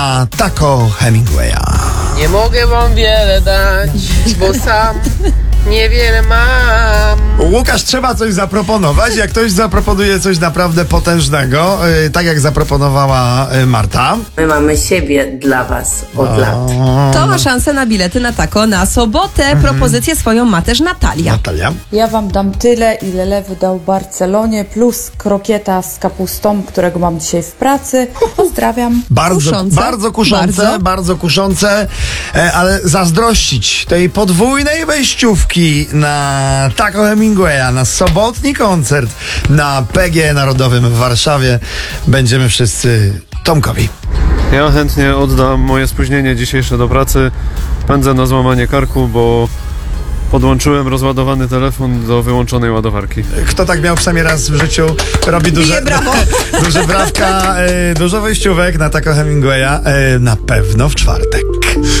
A Taco Hemingwaya. Nie mogę wam wiele dać, bo sam niewiele mam. Łukasz, trzeba coś zaproponować. Jak ktoś zaproponuje coś naprawdę potężnego, tak jak zaproponowała Marta. My mamy siebie dla was od lat. To ma szansę na bilety na Taco na sobotę. Propozycję swoją ma też Natalia. Natalia. Ja wam dam tyle, ile Lewy dał Barcelonie, plus krokieta z kapustą, którego mam dzisiaj w pracy. Pozdrawiam. Bardzo kuszące, ale zazdrościć tej podwójnej wejściówki na Taco Hemingwaya, na sobotni koncert na PG Narodowym w Warszawie będziemy wszyscy Tomkowi. Ja chętnie oddam moje spóźnienie dzisiejsze do pracy. Pędzę na złamanie karku, bo podłączyłem rozładowany telefon do wyłączonej ładowarki. Kto tak miał przynajmniej raz w życiu, robi duże brawka, dużo wejściówek na Taco Hemingwaya, na pewno w czwartek.